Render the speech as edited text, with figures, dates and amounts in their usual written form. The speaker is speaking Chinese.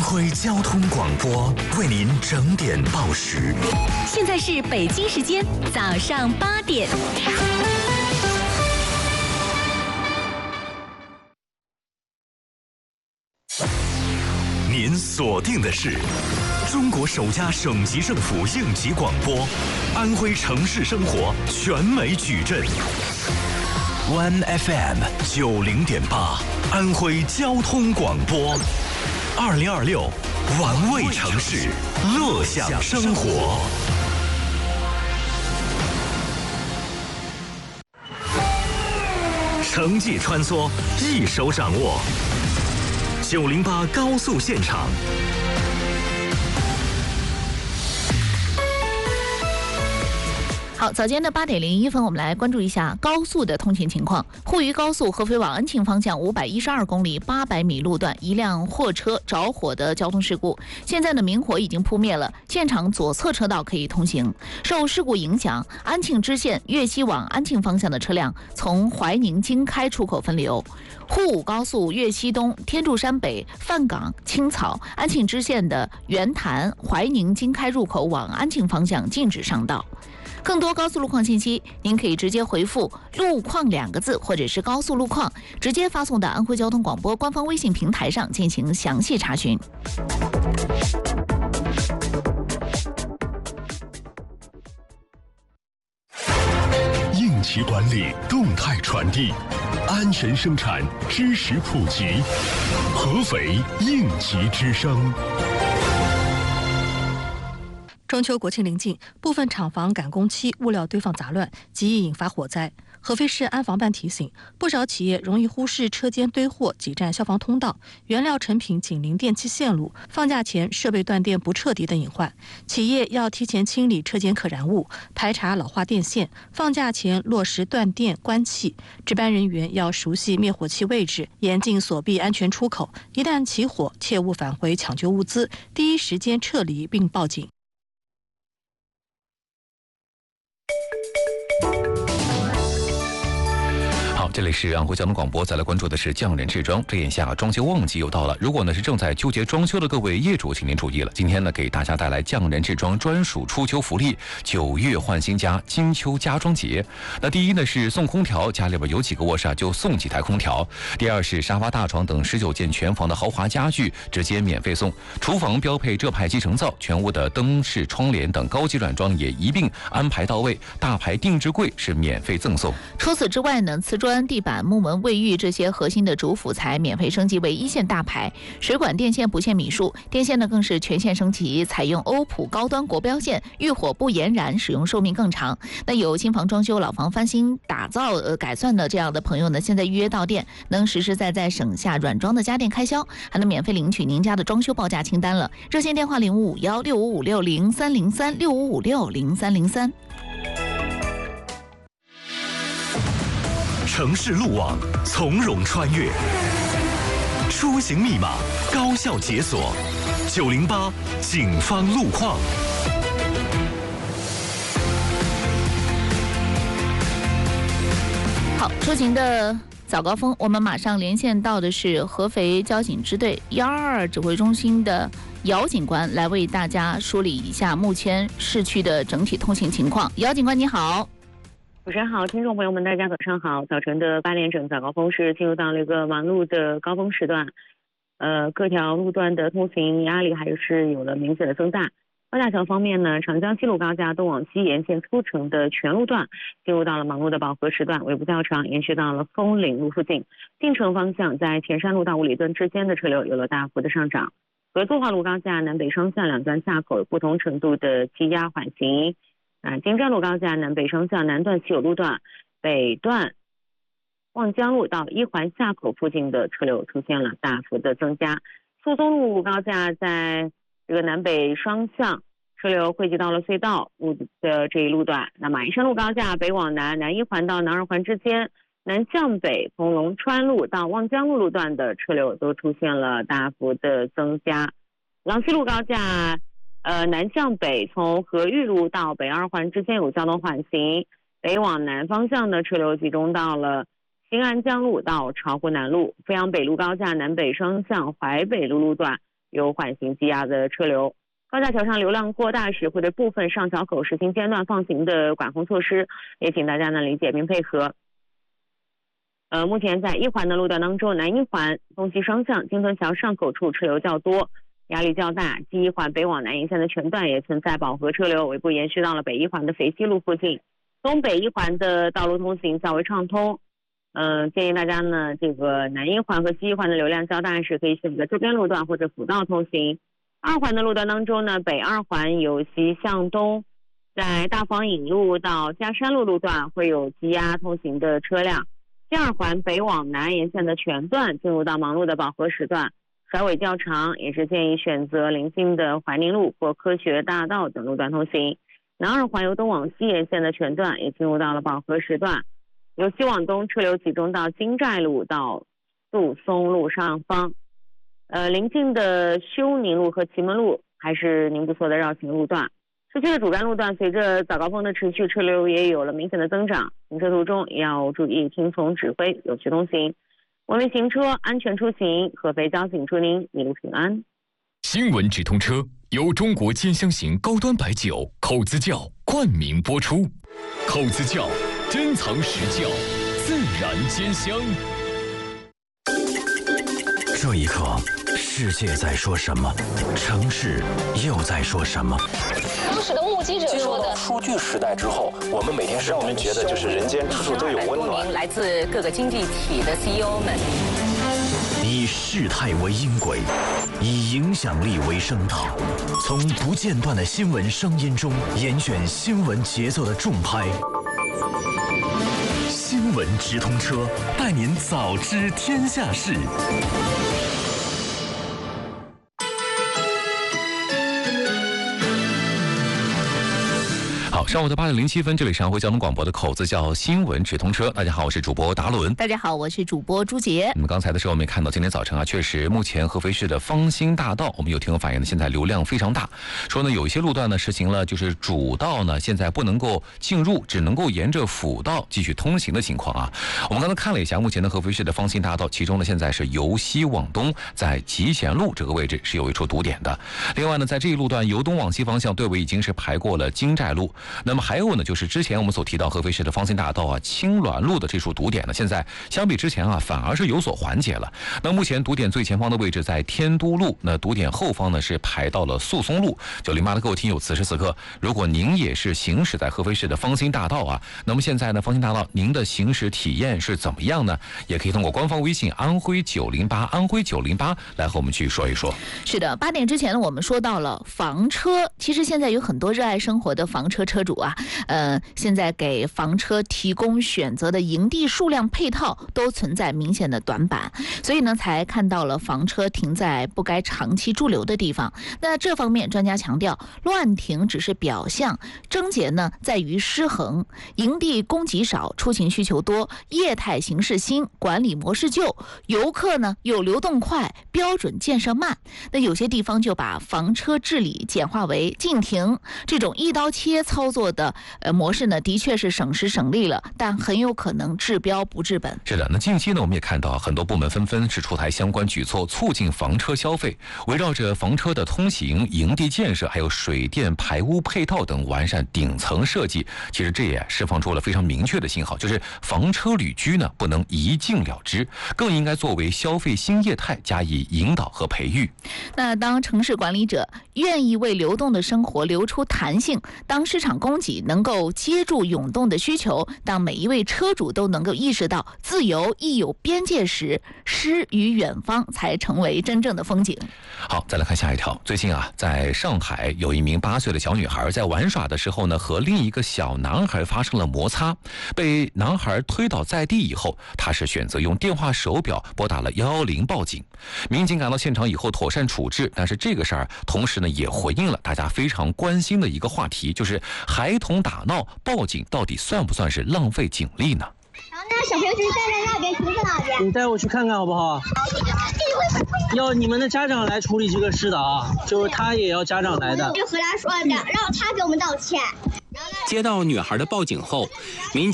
徽交通广播为您整点报时。 现在是北京时间早上8点。 您锁定的是中国首家省级政府应急广播，安徽城市生活全美矩阵。One FM 90.8，安徽交通广播，2026，玩味城市，乐享生活。城际穿梭，一手掌握。908高速现场。 好，早间的8点01分，我们来关注一下高速的通行情况。沪渝高速合肥往安庆方向512公里800米路段，一辆货车着火的交通事故。现在呢，明火已经扑灭了，现场左侧车道可以通行。受事故影响，安庆支线粤西往安庆方向的车辆从怀宁经开出口分流。沪武高速粤西东天柱山北范岗青草安庆支线的圆潭怀宁经开入口往安庆方向禁止上道。更多高速路况信息，您可以直接回复“路况”2个字，或者是高速路况，直接发送到安徽交通广播官方微信平台上进行详细查询。 应急管理，动态传递，安全生产，知识普及，合肥应急之声。 中秋国庆临近，部分厂房赶工期物料堆放杂乱，极易引发火灾。合肥市安防办提醒，不少企业容易忽视车间堆货挤占消防通道、原料成品紧邻电气线路、放假前设备断电不彻底等隐患。企业要提前清理车间可燃物，排查老化电线，放假前落实断电关气。值班人员要熟悉灭火器位置，严禁锁闭安全出口。一旦起火，切勿返回抢救物资，第一时间撤离并报警。 好，这里是安徽交通广播，再来关注的是匠人制装。这眼下装修旺季又到了，如果呢是正在纠结装修的各位业主，请您注意了。今天呢给大家带来匠人制装专属初秋福利，9月换新家金秋家装节。那第一呢是送空调，家里边有几个卧室就送几台空调。第二是沙发大床等19件全房的豪华家具直接免费送。厨房标配浙派集成灶，全屋的灯饰窗帘等高级软装也一并安排到位。大牌定制柜是免费赠送。 除此之外呢，瓷砖、地板、木门、卫浴这些核心的主辅材免费升级为1线大牌，水管电线不限米数，电线呢更是全线升级，采用欧普高端国标线，遇火不延燃，使用寿命更长。那有新房装修、老房翻新打造、改算的这样的朋友呢，现在预约到店，能实实在在省下软装的家电开销，还能免费领取您家的装修报价清单了。热线电话055165600303 65560303。 城市路网从容穿越，出行密码高效解锁。908警方路况。 好，出行的早高峰，我们马上连线到的是合肥交警支队122指挥中心的姚警官，来为大家梳理一下目前市区的整体通行情况。姚警官你好。 主持人好，听众朋友们大家早上好。早晨的8点整早高峰是进入到了一个忙碌的高峰时段，各条路段的通行压力还是有了明显的增大。高架桥方面呢，长江西路高架东往西沿线粗城的全路段进入到了忙碌的饱和时段，尾部较长，延续到了枫岭路附近。进城方向在前山路到五里墩之间的车流有了大幅的上涨。合作化路高架南北双向两段下口有不同程度的积压缓行。京站路高架南北双向南段西有路段，北段望江路到一环下口附近的车流出现了大幅的增加。苏宗路高架在这个南北双向车流汇集到了隧道路的这一路段。那马鞍山路高架北往南，南一环到南二环之间，南向北从龙川路到望江路路段的车流都出现了大幅的增加。郎西路高架南向北从和玉路到北二环之间有交通缓行，北往南方向的车流集中到了新安江路到巢湖南路。阜阳北路高架南北双向淮北路路段， 有缓行积压的车流。高架桥上流量过大时，会对部分上桥口实行间断放行的管控措施，也请大家呢理解并配合。目前在1环的路段当中，南1环东西双向金屯桥上口处车流较多，压力较大。西1环北往南沿线的全段也存在饱和车流，尾部延续到了北1环的肥西路附近。东北1环的道路通行较为畅通。建议大家呢，这个南1环和西1环的流量较大时，可以选择周边路段或者辅道通行。2环的路段当中呢，北2环由西向东，在大坊引路到嘉山路路段会有积压通行的车辆。西2环北往南沿线的全段进入到忙碌的饱和时段，甩尾较长，也是建议选择邻近的怀宁路或科学大道等路段通行。南2环由东往西沿线的全段也进入到了饱和时段，由西往东车流集中到金寨路到杜松路上方。邻近的休宁路和祁门路还是您不错的绕行路段。市区的主干路段随着早高峰的持续，车流也有了明显的增长，行车途中也要注意听从指挥，有序通行，文明行车，安全出行。合肥交警祝您一路平安。 新闻直通车由中国兼香型高端白酒口子窖冠名播出，口子窖珍藏实窖，自然兼香。 这一刻，世界在说什么？城市又在说什么？ 当时的目击者说的， 数据时代之后，我们每天让我们觉得就是人间处处都有温暖。 来自各个经济体的 CEO 们， 以事态为音轨，以影响力为声道，从不间断的新闻声音中严选新闻节奏的重拍。新闻直通车，带您早知天下事。 好，上午的8点07分，这里是安徽交通广播的口子窖新闻直通车。大家好，我是主播达伦。 大家好，我是主播朱杰。 刚才的时候我们也看到，今天早晨啊，确实目前合肥市的芳兴大道，我们有听友反映呢，现在流量非常大，说呢有一些路段呢实行了就是主道呢现在不能够进入，只能够沿着辅道继续通行的情况啊。我们刚才看了一下，目前的合肥市的芳兴大道，其中呢现在是由西往东，在集贤路这个位置是有一处堵点的。另外呢，在这一路段由东往西方向队伍已经是排过了金寨路。那么还有呢，就是之前我们所提到合肥市的芳兴大道啊、青鸾路的这处堵点呢，现在相比之前啊，反而是有所缓解了。那目前堵点最前方的位置在天都路，那堵点后方呢是排到了宿松路。908的各位听友，此时此刻，如果您也是行驶在合肥市的芳兴大道啊，那么现在呢，芳兴大道您的行驶体验是怎么样呢？也可以通过官方微信安徽908安徽908来和我们去说一说。 是的，8点之前呢，我们说到了房车，其实现在有很多热爱生活的房车车主啊。现在给房车提供选择的营地数量配套都存在明显的短板，所以呢才看到了房车停在不该长期驻留的地方。那这方面专家强调，乱停只是表象，症结呢在于失衡，营地供给少，出行需求多，业态形式新，管理模式旧，游客呢又流动快，标准建设慢。那有些地方就把房车治理简化为禁停，这种一刀切操作的模式呢，的确是省时省力了，但很有可能治标不治本。 是的，那近期呢，我们也看到很多部门纷纷是出台相关举措，促进房车消费。围绕着房车的通行、营地建设，还有水电排污配套等完善顶层设计，其实这也释放出了非常明确的信号，就是房车旅居呢不能一禁了之，更应该作为消费新业态加以引导和培育。 那当城市管理者愿意为流动的生活留出弹性，当市场供给能够接住涌动的需求，当每一位车主都能够意识到自由亦有边界时，诗与远方才成为真正的风景。 好，再来看下一条。最近啊，在上海有一名8岁的小女孩在玩耍的时候呢，和另一个小男孩发生了摩擦，被男孩推倒在地以后，她是选择用电话手表拨打了110报警。民警赶到现场以后妥善处置，但是这个事儿同时呢也回应了大家非常关心的一个话题，就是孩童打闹报警到底算不算是浪费警力呢？ 然后那小朋友就是站在那边，停在那边。 你带我去看看好不好？要你们的家长来处理这个事的啊，就是他也要家长来的。 就和他说的，让他给我们道歉。 接到女孩的报警后，民